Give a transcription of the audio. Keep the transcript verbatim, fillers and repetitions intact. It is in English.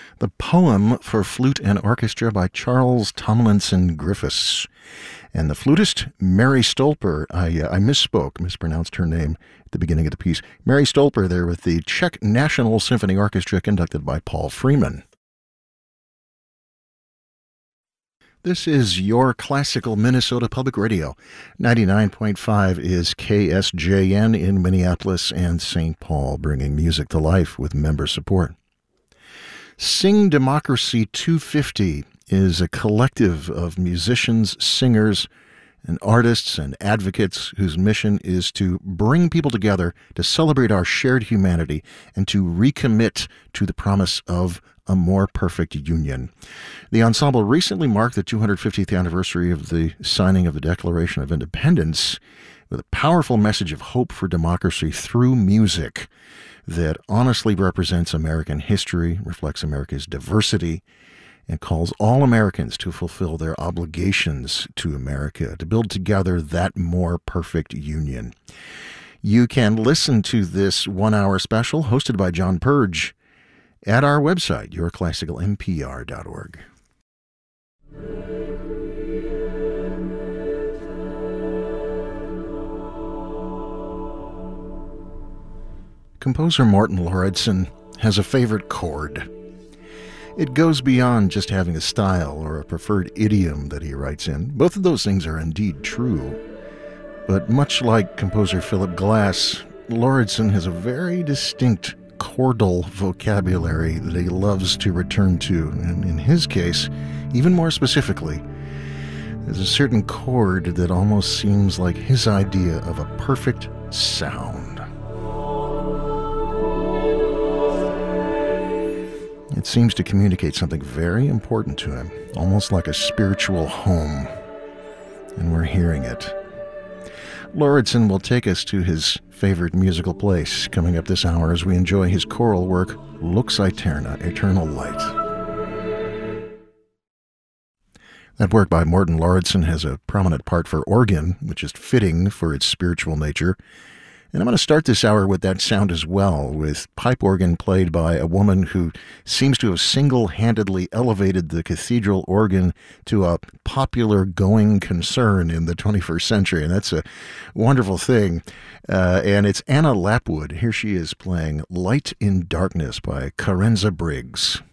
The Poem for Flute and Orchestra by Charles Tomlinson Griffiths. And the flutist, Mary Stolper, I, uh, I misspoke, mispronounced her name at the beginning of the piece. Mary Stolper there with the Czech National Symphony Orchestra conducted by Paul Freeman. This is your classical Minnesota Public Radio. ninety-nine point five is K S J N in Minneapolis and Saint Paul, bringing music to life with member support. Sing Democracy two fifty is a collective of musicians, singers, and artists and advocates whose mission is to bring people together to celebrate our shared humanity and to recommit to the promise of a more perfect union. The ensemble recently marked the two hundred fiftieth anniversary of the signing of the Declaration of Independence with a powerful message of hope for democracy through music that honestly represents American history, reflects America's diversity, and calls all Americans to fulfill their obligations to America, to build together that more perfect union. You can listen to this one-hour special hosted by John Purge at our website, your classical m p r dot org. Composer Morten Lauridsen has a favorite chord. It goes beyond just having a style or a preferred idiom that he writes in. Both of those things are indeed true. But much like composer Philip Glass, Lauridsen has a very distinct chordal vocabulary that he loves to return to. And in his case, even more specifically, there's a certain chord that almost seems like his idea of a perfect sound. It seems to communicate something very important to him, almost like a spiritual home. And we're hearing it. Lauridsen will take us to his favorite musical place coming up this hour as we enjoy his choral work, Lux Aeterna, Eternal Light. That work by Morten Lauridsen has a prominent part for organ, which is fitting for its spiritual nature. And I'm going to start this hour with that sound as well, with pipe organ played by a woman who seems to have single-handedly elevated the cathedral organ to a popular going concern in the twenty-first century, and that's a wonderful thing. Uh, and it's Anna Lapwood. Here she is playing Light in Darkness by Carenza Briggs.